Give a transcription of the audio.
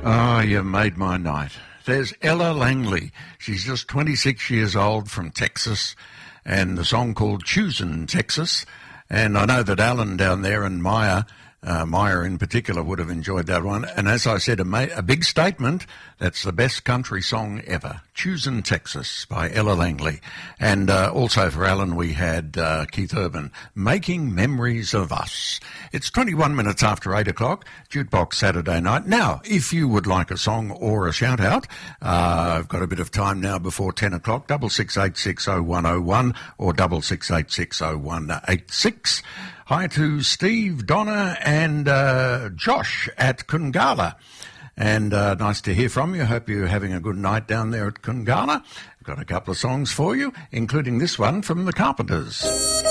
Oh, you made my night. There's Ella Langley. She's just 26 years old from Texas, and the song called Choosin' Texas. And I know that Alan down there and Maya in particular would have enjoyed that one. And as I said, a big statement, that's the best country song ever. Choosin' Texas by Ella Langley. And also for Alan we had Keith Urban, Making Memories of Us. It's 21 minutes after 8 o'clock, Jukebox Saturday night. Now, if you would like a song or a shout-out, I've got a bit of time now before 10 o'clock, 66860101 or 66860186. Hi to Steve, Donna and Josh at Kungala. And nice to hear from you. Hope you're having a good night down there at Kungala. I've got a couple of songs for you, including this one from the Carpenters.